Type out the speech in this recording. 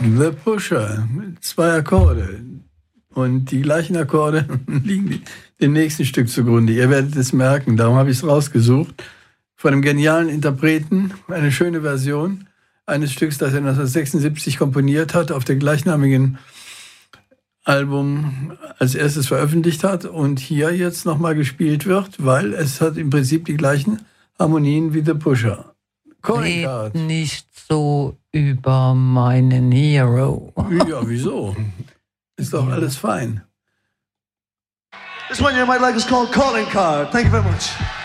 The Pusher, 2 Akkorde. Und die gleichen Akkorde liegen dem nächsten Stück zugrunde. Ihr werdet es merken, darum habe ich es rausgesucht. Von einem genialen Interpreten, eine schöne Version eines Stücks, das er 1976 komponiert hat, auf dem gleichnamigen Album als erstes veröffentlicht hat und hier jetzt nochmal gespielt wird, weil es hat im Prinzip die gleichen Harmonien wie The Pusher. Red nicht so über meinen Hero. Ja, wieso? Ist doch alles fein. This one you might like is called Calling Card. Thank you very much.